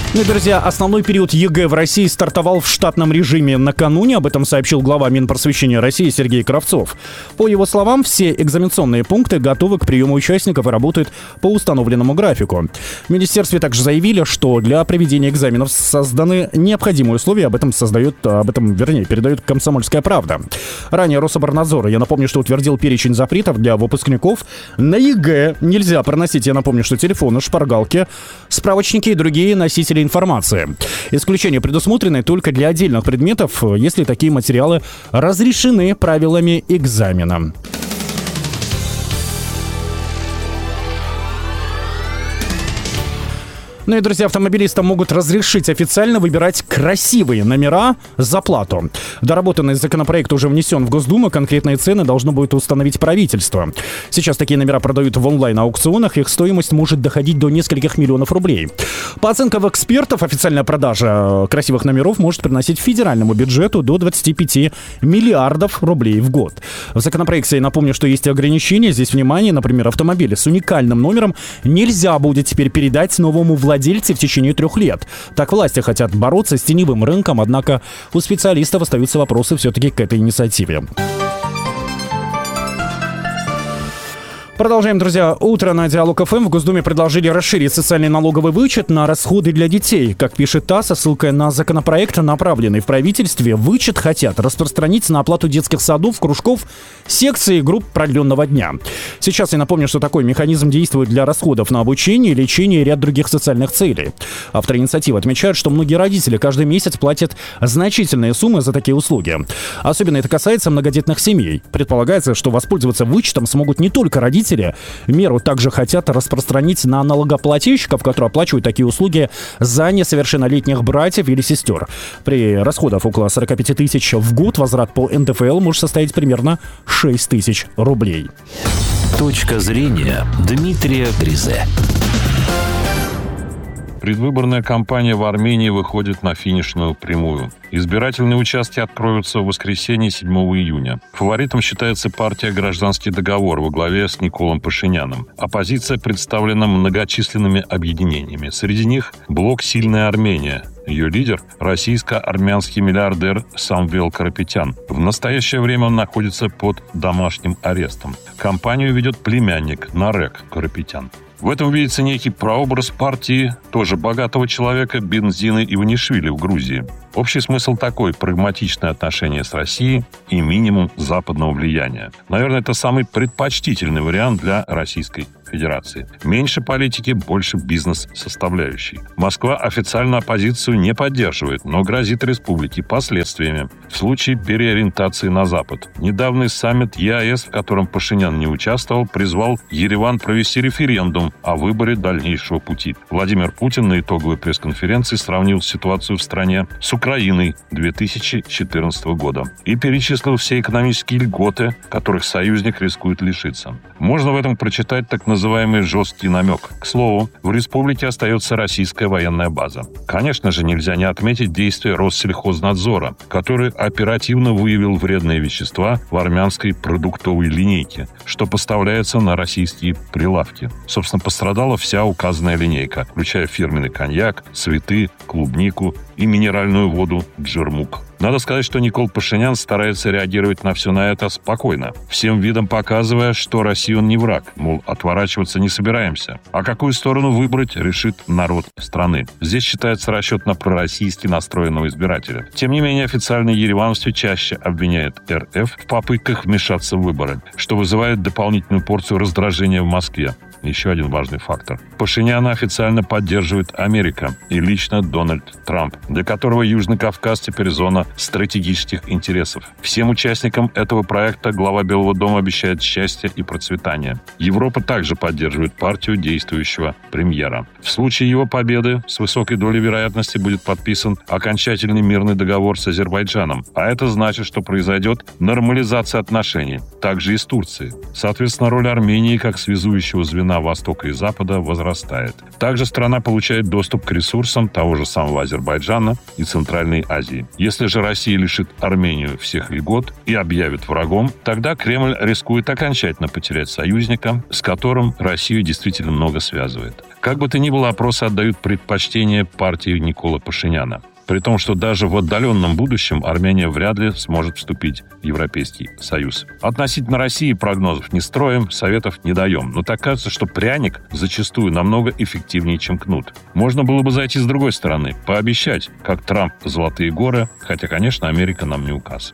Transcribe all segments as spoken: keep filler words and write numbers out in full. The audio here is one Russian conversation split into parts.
Ну и, друзья, основной период ЕГЭ в России стартовал в штатном режиме накануне. Об этом сообщил глава Минпросвещения России Сергей Кравцов. По его словам, все экзаменационные пункты готовы к приему участников и работают по установленному графику. В министерстве также заявили, что для проведения экзаменов созданы необходимые условия. Об этом создает, об этом, вернее, передает «Комсомольская правда». Ранее Рособорнадзор, я напомню, что утвердил перечень запретов для выпускников. На ЕГЭ нельзя проносить, я напомню, что телефоны, шпаргалки, справочники и другие носители информации. Исключения предусмотрены только для отдельных предметов, если такие материалы разрешены правилами экзамена. Ну и, друзья, автомобилистам могут разрешить официально выбирать красивые номера за плату. Доработанный законопроект уже внесен в Госдуму. Конкретные цены должно будет установить правительство. Сейчас такие номера продают в онлайн-аукционах. Их стоимость может доходить до нескольких миллионов рублей. По оценкам экспертов, официальная продажа красивых номеров может приносить федеральному бюджету до двадцати пяти миллиардов рублей в год. В законопроекте, я напомню, что есть ограничения. Здесь, внимание, например, автомобили с уникальным номером нельзя будет теперь передать новому владельцу в течение трех лет. Так власти хотят бороться с теневым рынком, однако у специалистов остаются вопросы все-таки к этой инициативе. Продолжаем, друзья. Утро на Диалог ФМ. В Госдуме предложили расширить социальный налоговый вычет на расходы для детей. Как пишет ТАСС, со ссылкой на законопроект, направленный в правительстве, вычет хотят распространить на оплату детских садов, кружков, секций и групп продленного дня. Сейчас я напомню, что такой механизм действует для расходов на обучение, лечение и ряд других социальных целей. Авторы инициативы отмечают, что многие родители каждый месяц платят значительные суммы за такие услуги. Особенно это касается многодетных семей. Предполагается, что воспользоваться вычетом смогут не только родители. Меру также хотят распространить на налогоплательщиков, которые оплачивают такие услуги за несовершеннолетних братьев или сестер. При расходах около сорок пять тысяч в год возврат по эн дэ эф эл может составить примерно шесть тысяч рублей. Точка зрения Дмитрия Гризе. Предвыборная кампания в Армении выходит на финишную прямую. Избирательные участки откроются в воскресенье седьмого июня. Фаворитом считается партия «Гражданский договор» во главе с Николом Пашиняном. Оппозиция представлена многочисленными объединениями. Среди них блок «Сильная Армения». Ее лидер – российско-армянский миллиардер Самвел Карапетян. В настоящее время он находится под домашним арестом. Кампанию ведет племянник Нарек Карапетян. В этом видится некий прообраз партии тоже богатого человека Бензины Иванишвили в Грузии. Общий смысл такой – прагматичное отношение с Россией и минимум западного влияния. Наверное, это самый предпочтительный вариант для Российской Федерации. Меньше политики, больше бизнес-составляющей. Москва официально оппозицию не поддерживает, но грозит республике последствиями в случае переориентации на Запад. Недавний саммит е а эс, в котором Пашинян не участвовал, призвал Ереван провести референдум о выборе дальнейшего пути. Владимир Путин на итоговой пресс-конференции сравнил ситуацию в стране с Украиной две тысячи четырнадцатого года и перечислил все экономические льготы, которых союзник рискует лишиться. Можно в этом прочитать так называемый жесткий намек. К слову, в республике остается российская военная база. Конечно же, нельзя не отметить действия Россельхознадзора, который оперативно выявил вредные вещества в армянской продуктовой линейке, что поставляется на российские прилавки. Собственно, пострадала вся указанная линейка, включая фирменный коньяк, цветы, клубнику и минеральную воду «Джермук». Надо сказать, что Никол Пашинян старается реагировать на все на это спокойно, всем видом показывая, что России он не враг, мол, отворачиваться не собираемся. А какую сторону выбрать, решит народ страны. Здесь считается расчет на пророссийски настроенного избирателя. Тем не менее, официальный Ереван все чаще обвиняет эр эф в попытках вмешаться в выборы, что вызывает дополнительную порцию раздражения в Москве. Еще один важный фактор. Пашиняна официально поддерживает Америка и лично Дональд Трамп, для которого Южный Кавказ теперь зона стратегических интересов. Всем участникам этого проекта глава Белого дома обещает счастье и процветание. Европа также поддерживает партию действующего премьера. В случае его победы с высокой долей вероятности будет подписан окончательный мирный договор с Азербайджаном. А это значит, что произойдет нормализация отношений, также и с Турцией. Соответственно, роль Армении как связующего звена Востока и Запада возрастает. Также страна получает доступ к ресурсам того же самого Азербайджана и Центральной Азии. Если же Россия лишит Армению всех льгот и объявит врагом, тогда Кремль рискует окончательно потерять союзника, с которым Россию действительно много связывает. Как бы то ни было, опросы отдают предпочтение партии Никола Пашиняна. При том, что даже в отдаленном будущем Армения вряд ли сможет вступить в Европейский Союз. Относительно России прогнозов не строим, советов не даем. Но так кажется, что пряник зачастую намного эффективнее, чем кнут. Можно было бы зайти с другой стороны, пообещать, как Трамп, золотые горы, хотя, конечно, Америка нам не указ.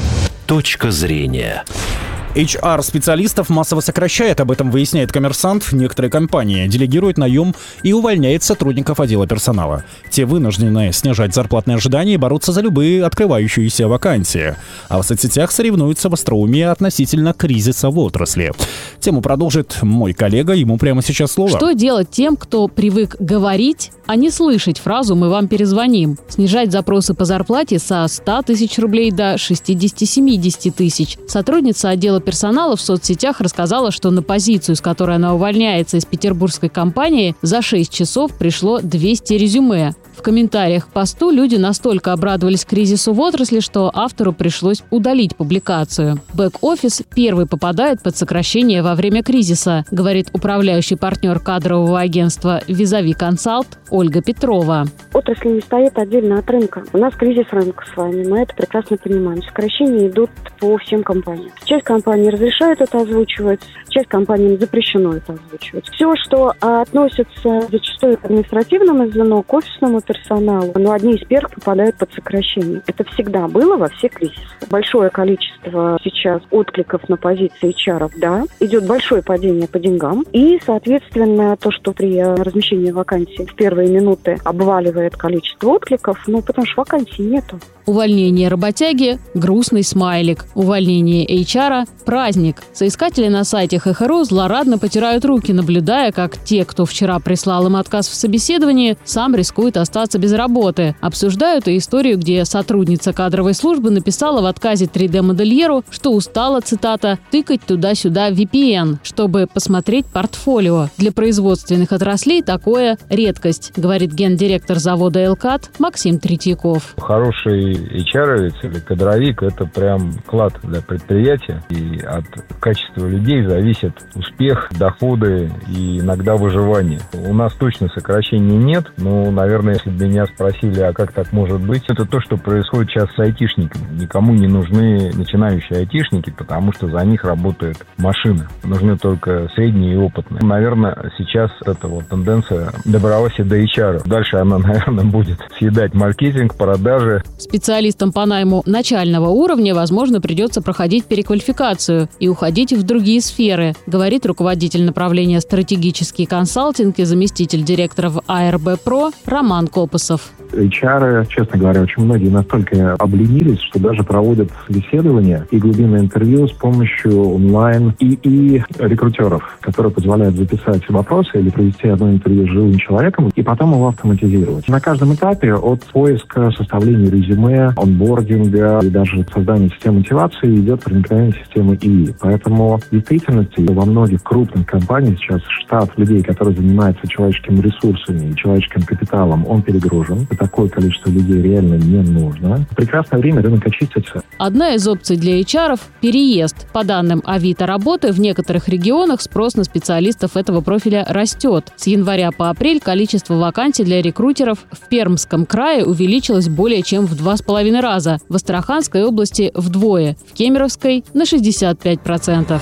Точка зрения. эйч ар-специалистов массово сокращает, об этом выясняет «Коммерсант». Некоторые компании делегируют наем и увольняют сотрудников отдела персонала. Те вынуждены снижать зарплатные ожидания и бороться за любые открывающиеся вакансии. А в соцсетях соревнуются в остроумии относительно кризиса в отрасли. Тему продолжит мой коллега, ему прямо сейчас слово. Что делать тем, кто привык говорить, а не слышать фразу «мы вам перезвоним»? Снижать запросы по зарплате со ста тысяч рублей до шестидесяти-семидесяти тысяч. Сотрудница отдела персонала в соцсетях рассказала, что на позицию, с которой она увольняется из петербургской компании, за шесть часов пришло двести резюме. В комментариях к посту люди настолько обрадовались кризису в отрасли, что автору пришлось удалить публикацию. Бэк-офис первый попадает под сокращение во время кризиса, говорит управляющий партнер кадрового агентства «Визави Консалт» Ольга Петрова. Отрасль не стоит отдельно от рынка. У нас кризис рынка с вами, мы это прекрасно понимаем. Сокращения идут по всем компаниям. Часть компаний разрешает это озвучивать, часть компаниям запрещено это озвучивать. Все, что относится зачастую к административному звену, к офисному персоналу, но одни из первых попадают под сокращение. Это всегда было во все кризисы. Большое количество сейчас откликов на позиции эйч ар, да, идет большое падение по деньгам, и, соответственно, то, что при размещении вакансий в первые минуты обваливает количество откликов, ну, потому что вакансий нету. Увольнение работяги – грустный смайлик. Увольнение эйч ар – праздник. Соискатели на сайте эйч ар у злорадно потирают руки, наблюдая, как те, кто вчера прислал им отказ в собеседовании, сам рискует остаться без работы. Обсуждают и историю, где сотрудница кадровой службы написала в отказе три дэ-модельеру, что устала, цитата, «тыкать туда-сюда ви пи эн, чтобы посмотреть портфолио». Для производственных отраслей такое – редкость, говорит гендиректор завода «Элкат» Максим Третьяков. Хороший эйч ар или кадровик – это прям клад для предприятия. И от качества людей зависит успех, доходы и иногда выживание. У нас точно сокращений нет, но, наверное, если бы меня спросили, а как так может быть, это то, что происходит сейчас с айтишниками. Никому не нужны начинающие айтишники, потому что за них работают машины. Нужны только средние и опытные. Наверное, сейчас эта вот тенденция добралась и до эйч ар. Дальше она, наверное, будет съедать маркетинг, продажи. Специалистам по найму начального уровня, возможно, придется проходить переквалификацию и уходить в другие сферы, говорит руководитель направления стратегический консалтинг и заместитель директора в а эр бэ про Роман Копосов. эйч ар, честно говоря, очень многие настолько обленились, что даже проводят собеседования и глубинное интервью с помощью онлайн и, и рекрутеров, которые позволяют записать вопросы или провести одно интервью с живым человеком и потом его автоматизировать. На каждом этапе от поиска, составления резюме, онбординга и даже создания системы мотивации идет проникновение системы и и. Поэтому в действительности во многих крупных компаниях сейчас штат людей, которые занимаются человеческими ресурсами и человеческим капиталом, он перегружен. Такое количество людей реально не нужно. В прекрасное время рынок очистится. Одна из опций для эйч ар – переезд. По данным Авито работы, в некоторых регионах спрос на специалистов этого профиля растет. С января по апрель количество вакансий для рекрутеров в Пермском крае увеличилось более чем в два с половиной раза, в Астраханской области – вдвое, в Кемеровской – на шестьдесят пять процентов.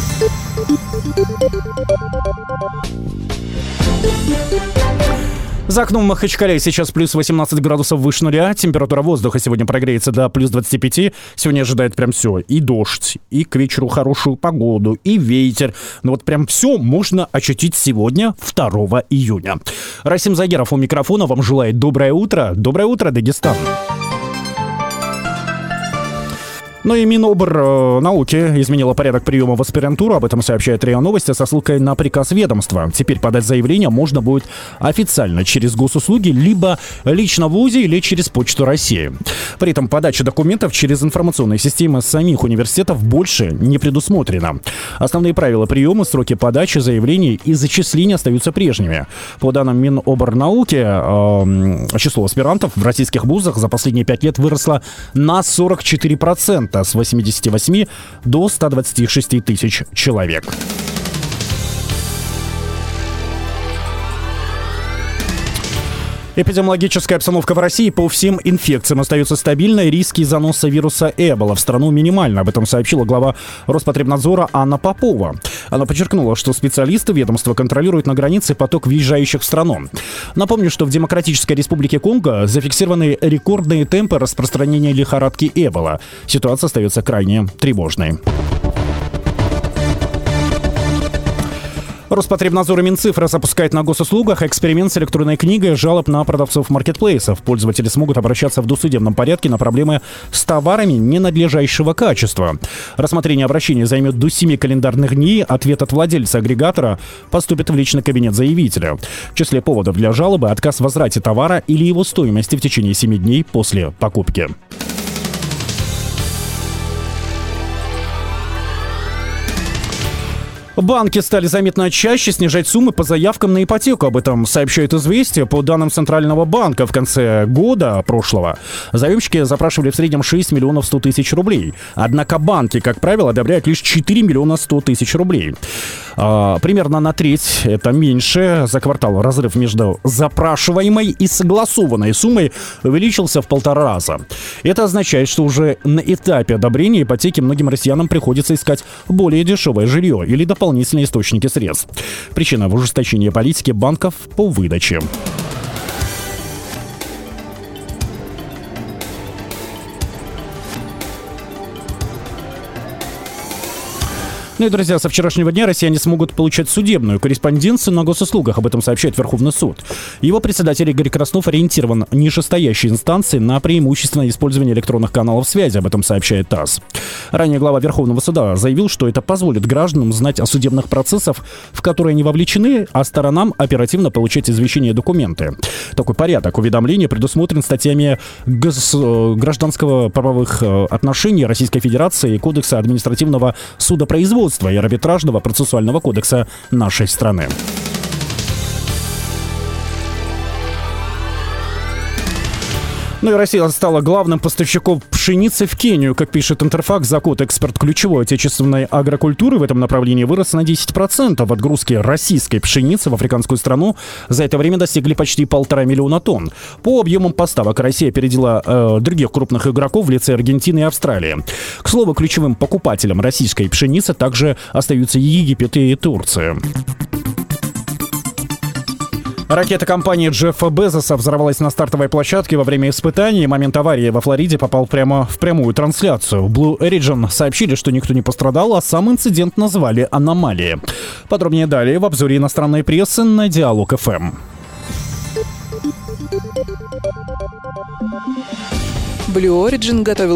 За окном в Махачкале сейчас плюс восемнадцать градусов выше нуля. Температура воздуха сегодня прогреется до плюс двадцати пяти. Сегодня ожидает прям все. И дождь, и к вечеру хорошую погоду, и ветер. Ну вот прям все можно ощутить сегодня, второго июня. Расим Загеров у микрофона вам желает доброе утро. Доброе утро, Дагестан. Ну и Минобр-науки изменила порядок приема в аспирантуру. Об этом сообщает РИА Новости со ссылкой на приказ ведомства. Теперь подать заявление можно будет официально через госуслуги, либо лично в ВУЗе или через Почту России. При этом подача документов через информационные системы самих университетов больше не предусмотрена. Основные правила приема, сроки подачи заявлений и зачисления остаются прежними. По данным Минобр-науки, э, число аспирантов в российских вузах за последние пять лет выросло на сорок четыре процента. С восьмидесяти восьми до ста двадцати шести тысяч человек. Эпидемиологическая обстановка в России по всем инфекциям остается стабильной. Риски заноса вируса Эбола в страну минимальны. Об этом сообщила глава Роспотребнадзора Анна Попова. Она подчеркнула, что специалисты ведомства контролируют на границе поток въезжающих в страну. Напомню, что в Демократической Республике Конго зафиксированы рекордные темпы распространения лихорадки Эбола. Ситуация остается крайне тревожной. Роспотребнадзор и Минцифра запускает на госуслугах эксперимент с электронной книгой жалоб на продавцов маркетплейсов. Пользователи смогут обращаться в досудебном порядке на проблемы с товарами ненадлежащего качества. Рассмотрение обращения займет до семи календарных дней. Ответ от владельца агрегатора поступит в личный кабинет заявителя. В числе поводов для жалобы отказ в возврате товара или его стоимости в течение семи дней после покупки. Банки стали заметно чаще снижать суммы по заявкам на ипотеку. Об этом сообщает «Известия». По данным Центрального банка, в конце года прошлого заемщики запрашивали в среднем шесть миллионов сто тысяч рублей. Однако банки, как правило, одобряют лишь четыре миллиона сто тысяч рублей. А, примерно на треть, это меньше. За квартал разрыв между запрашиваемой и согласованной суммой увеличился в полтора раза. Это означает, что уже на этапе одобрения ипотеки многим россиянам приходится искать более дешевое жилье или дополнительные дополнительные источники средств. Причина в ужесточении политики банков по выдаче. Ну и, друзья, со вчерашнего дня россияне смогут получать судебную корреспонденцию на госуслугах. Об этом сообщает Верховный суд. Его председатель Игорь Краснов ориентирован нижестоящей инстанции на преимущественное использование электронных каналов связи. Об этом сообщает ТАСС. Ранее глава Верховного суда заявил, что это позволит гражданам знать о судебных процессах, в которые они вовлечены, а сторонам оперативно получать извещения и документы. Такой порядок уведомления предусмотрен статьями гражданского правовых отношений Российской Федерации и Кодекса административного судопроизводства и арбитражного процессуального кодекса нашей страны. Ну и Россия стала главным поставщиком пшеницы в Кению. Как пишет Интерфакс, за год экспорт ключевой отечественной агрокультуры в этом направлении вырос на десять процентов. Отгрузки российской пшеницы в африканскую страну за это время достигли почти полтора миллиона тонн. По объемам поставок Россия опередила э, других крупных игроков в лице Аргентины и Австралии. К слову, ключевым покупателем российской пшеницы также остаются Египет и Турция. Ракета компании Джеффа Безоса взорвалась на стартовой площадке во время испытаний. Момент аварии во Флориде попал прямо в прямую трансляцию. В Blue Origin сообщили, что никто не пострадал, а сам инцидент назвали аномалией. Подробнее далее в обзоре иностранной прессы на Диалог эф эм. Blue Origin готовил